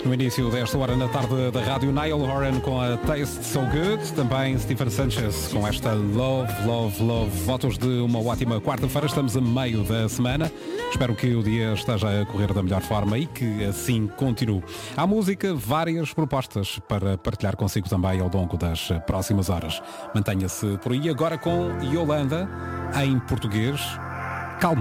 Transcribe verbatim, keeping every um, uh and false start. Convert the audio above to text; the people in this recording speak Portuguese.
No início desta hora na tarde da rádio, Niall Horan com a Taste So Good, também Stephen Sanchez com esta Love, Love, Love. Votos de uma ótima quarta-feira, estamos a meio da semana. Espero que o dia esteja a correr da melhor forma e que assim continue. Há música, várias propostas para partilhar consigo também ao longo das próximas horas. Mantenha-se por aí agora com Yolanda, em português.